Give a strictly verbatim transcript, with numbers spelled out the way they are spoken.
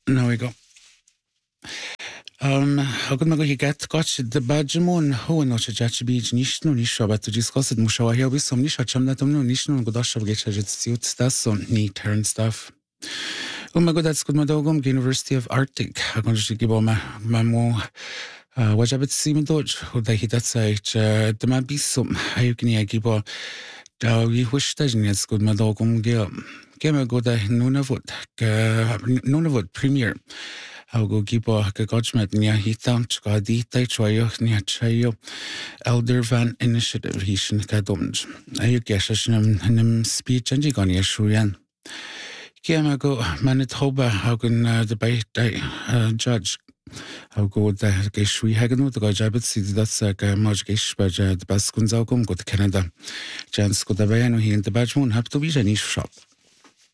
Now we go. Um, agad me go higet gach de badgemon ho no che jach beach nishno nisho but to discuss it mushawa here with some nisha chamna tumno nishno go dash get jet suit das on neat turn stuff. Oh my god, that's good madogum University of Arctic. Agad just give ma mamo wajabet sim dodge who they hit that side the ma bisum ayukni agibo da we wish that it's good madogum ge ge go da nunavut nunavut premier I'll go keep a gotchmet near Hitam, Gadita, Troyoch, near Chayo, Elder Van Initiative, Hishan Kadumj. I guess I'm speech and Jigoni Shurian. Kiamago, Manitoba, how can the bait judge? I'll go the Geshui Hagano, the Gajabit, see that's like a much gish, but the Baskunzalgum go to Canada. Jans go the Bayano, he in the Badge won't have to be a niche shop.